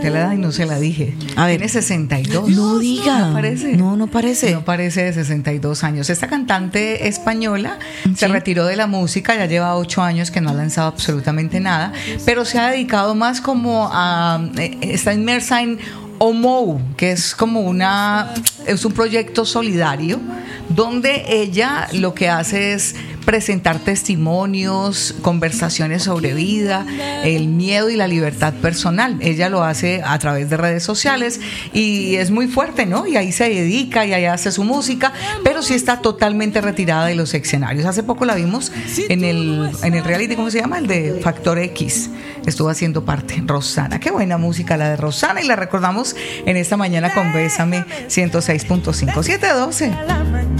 pregunté la edad y no se la dije. A ver. Tiene 62. No diga. No parece. No parece. No parece de 62 años. Esta cantante española se retiró de la música, ya lleva 8 años que no ha lanzado absolutamente nada, pero se ha dedicado más como a... está inmersa en OMO, que es como es un proyecto solidario donde ella lo que hace es presentar testimonios, conversaciones sobre vida, el miedo y la libertad personal. Ella lo hace a través de redes sociales y es muy fuerte, ¿no? Y ahí se dedica y ahí hace su música, pero sí está totalmente retirada de los escenarios. Hace poco la vimos en el reality, ¿cómo se llama? El de Factor X. Estuvo haciendo parte Rosana. Qué buena música la de Rosana y la recordamos en esta mañana con Bésame 106.5. 7:12.